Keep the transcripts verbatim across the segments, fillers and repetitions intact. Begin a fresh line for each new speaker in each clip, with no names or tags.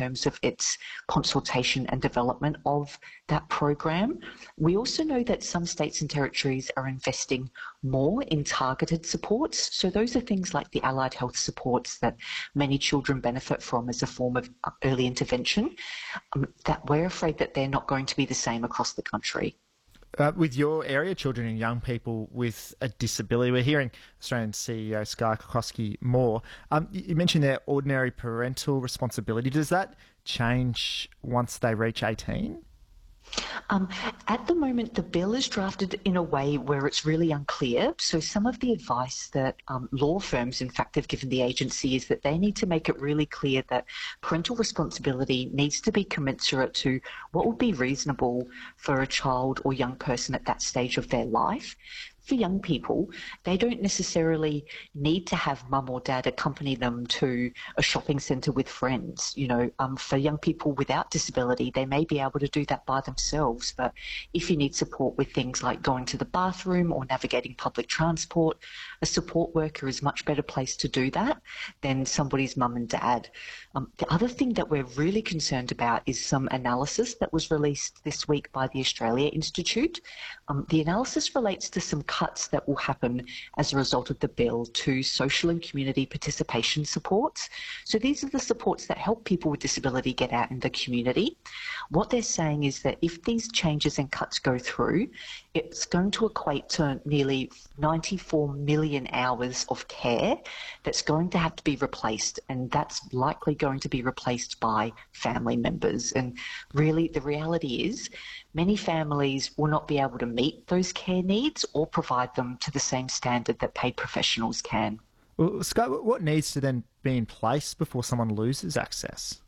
terms of its consultation and development of that program. We also know that some states and territories are investing more in targeted supports. So those are things like the allied health supports that many children benefit from as a form of early intervention, um, that we're afraid that they're not going to be the same across the country.
Uh, with your area, children and young people with a disability, we're hearing Australian C E O Sky Kokoski-Moore. Um, you mentioned their ordinary parental responsibility. Does that change once they reach eighteen?
Um, at the moment, the bill is drafted in a way where it's really unclear. So some of the advice that um, law firms, in fact, have given the agency is that they need to make it really clear that parental responsibility needs to be commensurate to what would be reasonable for a child or young person at that stage of their life. For young people, they don't necessarily need to have mum or dad accompany them to a shopping centre with friends. You know, um, for young people without disability, they may be able to do that by themselves. But if you need support with things like going to the bathroom or navigating public transport, a support worker is a much better place to do that than somebody's mum and dad. Um, the other thing that we're really concerned about is some analysis that was released this week by the Australia Institute. Um, the analysis relates to some cuts that will happen as a result of the bill to social and community participation supports. So these are the supports that help people with disability get out in the community. What they're saying is that if these changes and cuts go through, it's going to equate to nearly ninety-four million hours of care that's going to have to be replaced, and that's likely going to be replaced by family members. And really the reality is many families will not be able to meet those care needs or provide them to the same standard that paid professionals can.
Well, Scott, what needs to then be in place before someone loses access?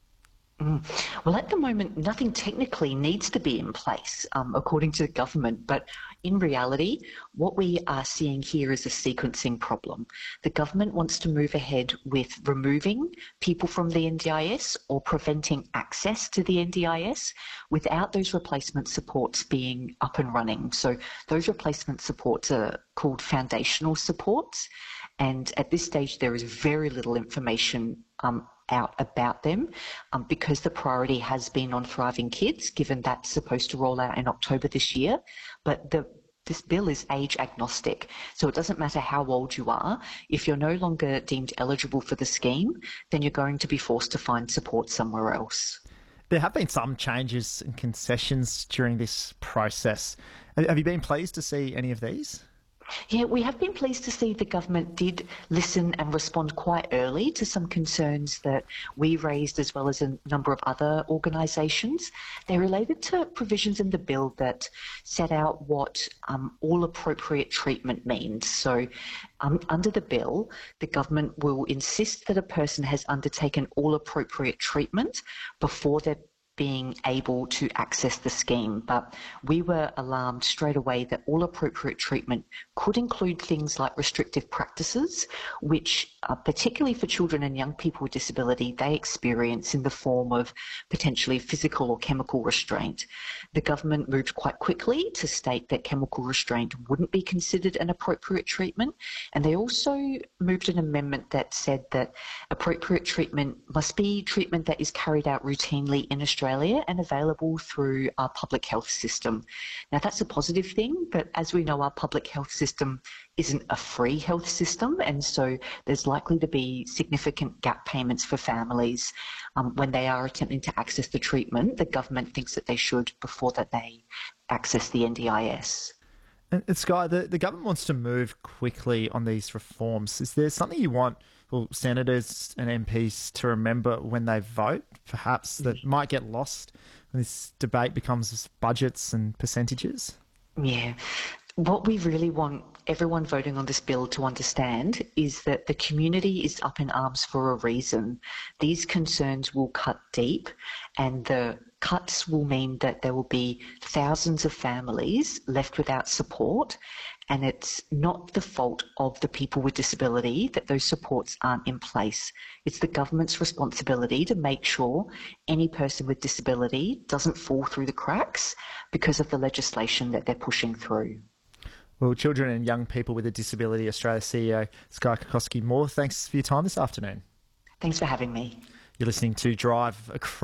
Mm. Well, at the moment, nothing technically needs to be in place, um, according to the government. But in reality, what we are seeing here is a sequencing problem. The government wants to move ahead with removing people from the N D I S or preventing access to the N D I S without those replacement supports being up and running. So those replacement supports are called foundational supports. And at this stage, there is very little information um, out about them um, because the priority has been on Thriving Kids, given that's supposed to roll out in October this year. But the this bill is age agnostic, so it doesn't matter how old you are. If you're no longer deemed eligible for the scheme, then you're going to be forced to find support somewhere else.
There have been some changes and concessions during this process. Have you been pleased to see any of these?
Yeah, we have been pleased to see the government did listen and respond quite early to some concerns that we raised, as well as a number of other organisations. They're related to provisions in the bill that set out what um, all appropriate treatment means. So um, under the bill, the government will insist that a person has undertaken all appropriate treatment before they're being able to access the scheme. But we were alarmed straight away that all appropriate treatment could include things like restrictive practices, which uh, particularly for children and young people with disability, they experience in the form of potentially physical or chemical restraint. The government moved quite quickly to state that chemical restraint wouldn't be considered an appropriate treatment, and they also moved an amendment that said that appropriate treatment must be treatment that is carried out routinely in Australia Australia and available through our public health system. Now, that's a positive thing, but as we know, our public health system isn't a free health system, and so there's likely to be significant gap payments for families um, when they are attempting to access the treatment the government thinks that they should before that they access the N D I S.
And Sky, the, the government wants to move quickly on these reforms. Is there something you want well, senators and M Ps to remember when they vote, perhaps, that might get lost when this debate becomes budgets and percentages?
Yeah. What we really want everyone voting on this bill to understand is that the community is up in arms for a reason. These concerns will cut deep, and the cuts will mean that there will be thousands of families left without support, and it's not the fault of the people with disability that those supports aren't in place. It's the government's responsibility to make sure any person with disability doesn't fall through the cracks because of the legislation that they're pushing through.
Well, Children and Young People with a Disability Australia C E O Sky Kokoski-Moore, thanks for your time this afternoon.
Thanks for having me.
You're listening to Drive Across